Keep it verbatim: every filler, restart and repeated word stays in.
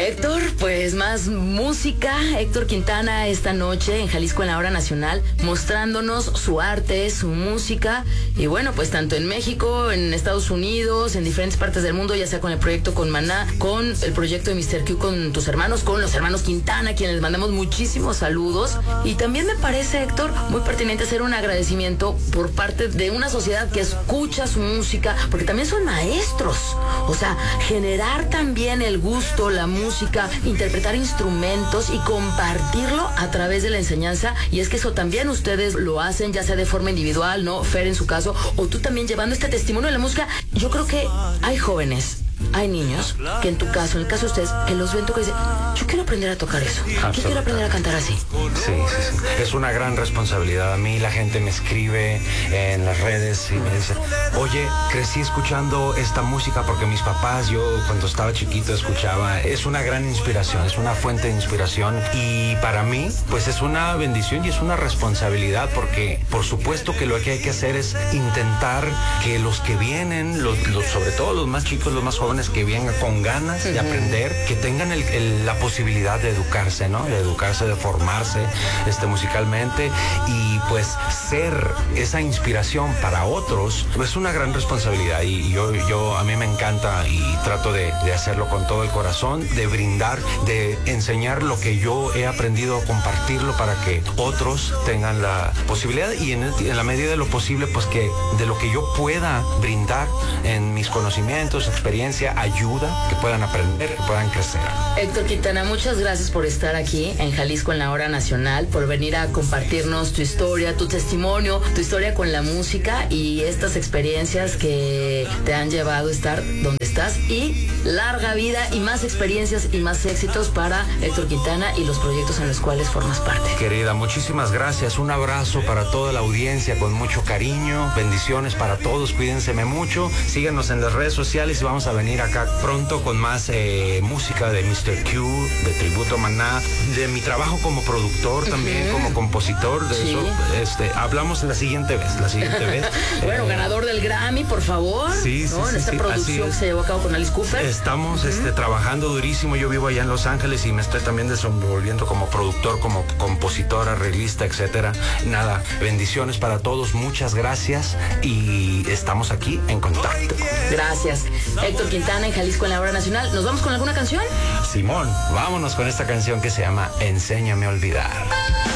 Héctor, pues más música. Héctor Quintana esta noche en Jalisco en la Hora Nacional, mostrándonos su arte, su música. Y bueno, pues tanto en México, en Estados Unidos, en diferentes partes del mundo, ya sea con el proyecto con Maná, con el proyecto de mister Q con tus hermanos, con los hermanos Quintana, quienes les mandamos muchísimos saludos. Y también me parece, Héctor, muy pertinente hacer un agradecimiento por parte de una sociedad que escucha su música, porque también son maestros. O sea, generar también el gusto, la música, interpretar instrumentos y compartirlo a través de la enseñanza. Y es que eso también ustedes lo hacen, ya sea de forma individual, ¿no? Fer en su caso, o tú también llevando este testimonio de la música. Yo creo que hay jóvenes, hay niños, que en tu caso, en el caso de ustedes, que los ven tocar y dicen, yo quiero aprender a tocar eso, yo quiero aprender a cantar así. Sí, sí, sí. Es una gran responsabilidad. A mí la gente me escribe en las redes y me dice, oye, crecí escuchando esta música porque mis papás, yo cuando estaba chiquito escuchaba. Es una gran inspiración, es una fuente de inspiración y para mí, pues es una bendición y es una responsabilidad porque por supuesto que lo que hay que hacer es intentar que los que vienen, los, los, sobre todo los más chicos, los más jóvenes, que vengan con ganas de aprender, que tengan el, el, la posibilidad de educarse, ¿no? De educarse, de formarse este, musicalmente y pues ser esa inspiración para otros es una gran responsabilidad y yo, yo a mí me encanta y trato de, de hacerlo con todo el corazón, de brindar, de enseñar lo que yo he aprendido, compartirlo para que otros tengan la posibilidad y en, el, en la medida de lo posible, pues que de lo que yo pueda brindar en mis conocimientos, experiencia, ayuda, que puedan aprender, que puedan crecer. Héctor Quintana, muchas gracias por estar aquí en Jalisco en la Hora Nacional, por venir a compartirnos tu historia, tu testimonio, tu historia con la música y estas experiencias que te han llevado a estar donde estás y larga vida y más experiencias y más éxitos para Héctor Quintana y los proyectos en los cuales formas parte. Querida, muchísimas gracias, un abrazo para toda la audiencia con mucho cariño, bendiciones para todos, cuídense mucho, síganos en las redes sociales y vamos a venir acá pronto con más eh, música de mister Q, de Tributo Maná, de mi trabajo como productor también, uh-huh. como compositor, de sí. eso este, hablamos la siguiente vez, la siguiente vez. Bueno, eh, ganador del Grammy, por favor. Sí, sí, ¿no? sí, En esta sí, producción que se llevó a cabo con Alice Cooper. Estamos uh-huh. este, trabajando durísimo, yo vivo allá en Los Ángeles y me estoy también desenvolviendo como productor, como compositor, arreglista, etcétera. Nada, bendiciones para todos, muchas gracias y estamos aquí en contacto. Gracias. Héctor Quintana en Jalisco en la Hora Nacional. ¿Nos vamos con alguna canción? Simón, vámonos con esta canción que se llama Enséñame a olvidar.